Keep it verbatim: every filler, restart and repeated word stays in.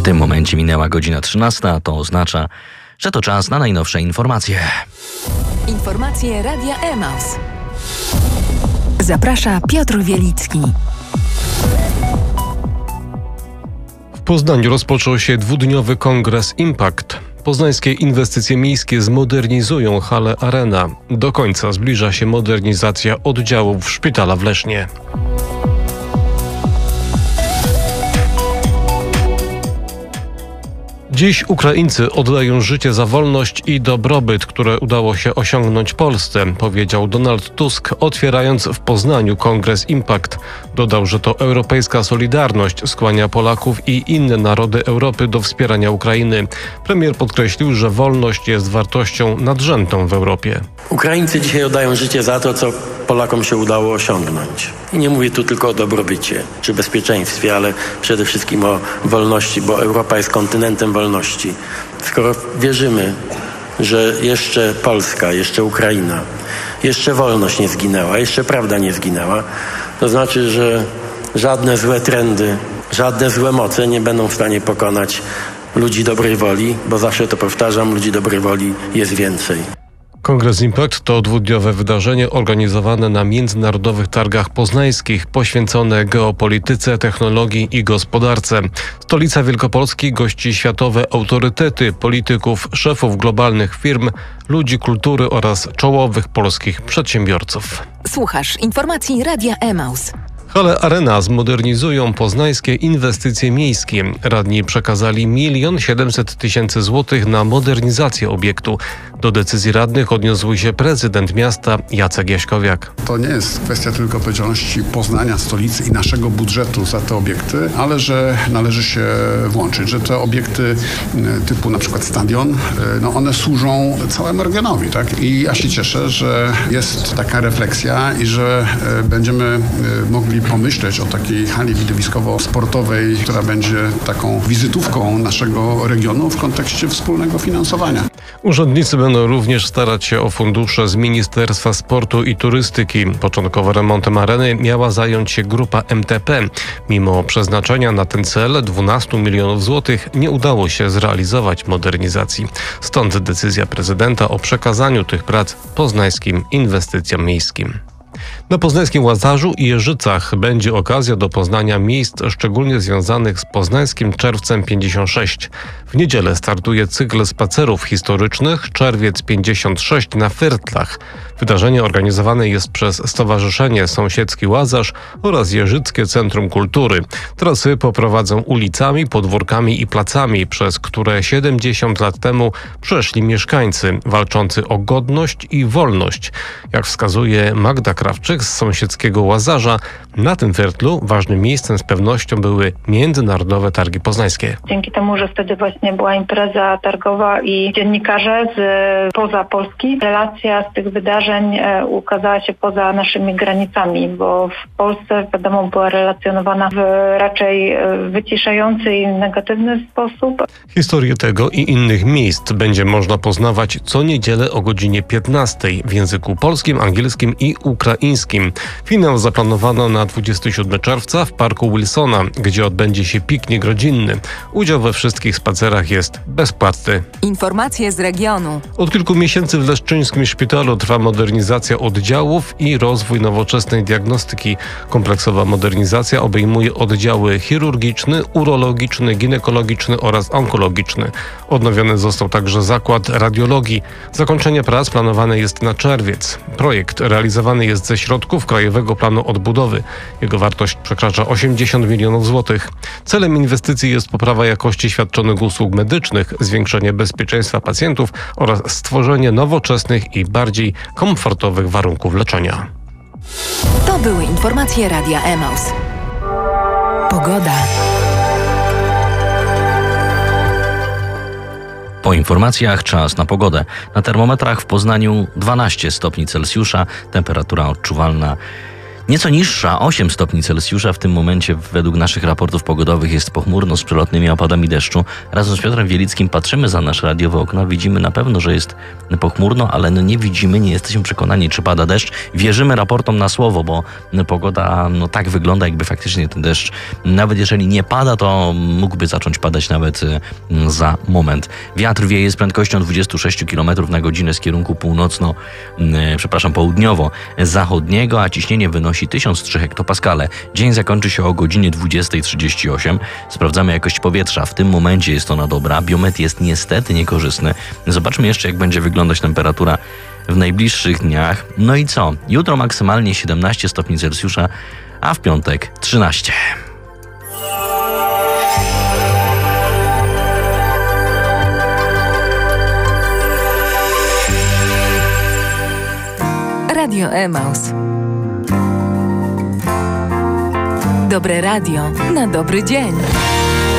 tym momencie minęła godzina trzynasta, a to oznacza, że to czas na najnowsze informacje. Informacje Radia Emaus. Zaprasza Piotr Wielicki. W Poznaniu rozpoczął się dwudniowy kongres Impact. Poznańskie inwestycje miejskie zmodernizują halę Arena. Do końca zbliża się modernizacja oddziałów szpitala w Lesznie. Dziś Ukraińcy oddają życie za wolność i dobrobyt, które udało się osiągnąć Polsce, powiedział Donald Tusk, otwierając w Poznaniu kongres Impact. Dodał, że to europejska solidarność skłania Polaków i inne narody Europy do wspierania Ukrainy. Premier podkreślił, że wolność jest wartością nadrzędną w Europie. Ukraińcy dzisiaj oddają życie za to, co Polakom się udało osiągnąć. I nie mówię tu tylko o dobrobycie czy bezpieczeństwie, ale przede wszystkim o wolności, bo Europa jest kontynentem wolności. Skoro wierzymy, że jeszcze Polska, jeszcze Ukraina, jeszcze wolność nie zginęła, jeszcze prawda nie zginęła, to znaczy, że żadne złe trendy, żadne złe moce nie będą w stanie pokonać ludzi dobrej woli, bo zawsze to powtarzam, ludzi dobrej woli jest więcej. Kongres Impact to dwudniowe wydarzenie organizowane na międzynarodowych targach poznańskich, poświęcone geopolityce, technologii i gospodarce. Stolica Wielkopolski gości światowe autorytety, polityków, szefów globalnych firm, ludzi kultury oraz czołowych polskich przedsiębiorców. Słuchasz informacji Radia Emaus. Halę Arena zmodernizują poznańskie inwestycje miejskie. Radni przekazali milion siedemset tysięcy złotych na modernizację obiektu. Do decyzji radnych odniósł się prezydent miasta Jacek Jaśkowiak. To nie jest kwestia tylko odpowiedzialności Poznania, stolicy i naszego budżetu za te obiekty, ale że należy się włączyć, że te obiekty typu na przykład stadion, no one służą całemu regionowi, tak? I ja się cieszę, że jest taka refleksja i że będziemy mogli pomyśleć o takiej hali widowiskowo-sportowej, która będzie taką wizytówką naszego regionu w kontekście wspólnego finansowania. Urzędnicy będą również starać się o fundusze z Ministerstwa Sportu i Turystyki. Początkowo remontem areny miała zająć się grupa M T P. Mimo przeznaczenia na ten cel dwanaście milionów złotych nie udało się zrealizować modernizacji. Stąd decyzja prezydenta o przekazaniu tych prac poznańskim inwestycjom miejskim. Na poznańskim Łazarzu i Jeżycach będzie okazja do poznania miejsc szczególnie związanych z poznańskim Czerwcem pięćdziesiąt sześć. W niedzielę startuje cykl spacerów historycznych Czerwiec pięćdziesiąt sześć na Fyrtlach. Wydarzenie organizowane jest przez Stowarzyszenie Sąsiedzki Łazarz oraz Jeżyckie Centrum Kultury. Trasy poprowadzą ulicami, podwórkami i placami, przez które siedemdziesiąt lat temu przeszli mieszkańcy walczący o godność i wolność. Jak wskazuje Magda Krawczyk z Sąsiedzkiego Łazarza, na tym Fyrtlu ważnym miejscem z pewnością były Międzynarodowe Targi Poznańskie. Dzięki temu, że wtedy właśnie była impreza targowa i dziennikarze z poza Polski, relacja z tych wydarzeń ukazała się poza naszymi granicami, bo w Polsce, wiadomo, była relacjonowana w raczej wyciszający i negatywny sposób. Historię tego i innych miejsc będzie można poznawać co niedzielę o godzinie piętnastej w języku polskim, angielskim i ukraińskim. Finał zaplanowano na dwudziestego siódmego czerwca w Parku Wilsona, gdzie odbędzie się piknik rodzinny. Udział we wszystkich spacerach jest bezpłatny. Informacje z regionu. Od kilku miesięcy w Leszczyńskim Szpitalu trwa modernizacja oddziałów i rozwój nowoczesnej diagnostyki. Kompleksowa modernizacja obejmuje oddziały chirurgiczny, urologiczny, ginekologiczny oraz onkologiczny. Odnowiony został także zakład radiologii. Zakończenie prac planowane jest na czerwiec. Projekt realizowany jest ze środków Krajowego Planu Odbudowy. Jego wartość przekracza osiemdziesiąt milionów złotych. Celem inwestycji jest poprawa jakości świadczonych usług medycznych, zwiększenie bezpieczeństwa pacjentów oraz stworzenie nowoczesnych i bardziej komfortowych warunków leczenia. To były informacje Radia Emaus. Pogoda. Po informacjach czas na pogodę. Na termometrach w Poznaniu dwanaście stopni Celsjusza, temperatura odczuwalna Nieco niższa, osiem stopni Celsjusza. W tym momencie według naszych raportów pogodowych jest pochmurno z przelotnymi opadami deszczu. Razem z Piotrem Wielickim patrzymy za nasze radiowe okno. Widzimy na pewno, że jest pochmurno, ale no nie widzimy, nie jesteśmy przekonani, czy pada deszcz. Wierzymy raportom na słowo, bo pogoda no tak wygląda, jakby faktycznie ten deszcz, nawet jeżeli nie pada, to mógłby zacząć padać nawet za moment. Wiatr wieje z prędkością dwadzieścia sześć kilometrów na godzinę z kierunku północno, przepraszam, południowo-zachodniego, a ciśnienie wynosi tysiąc trzy hektopaskale. Dzień zakończy się o godzinie dwudziesta trzydzieści osiem. Sprawdzamy jakość powietrza. W tym momencie jest ona dobra. Biometr jest niestety niekorzystny. Zobaczmy jeszcze, jak będzie wyglądać temperatura w najbliższych dniach. No i co? Jutro maksymalnie siedemnaście stopni Celsjusza, a w piątek trzynaście. Radio Emaus. Dobre radio na dobry dzień.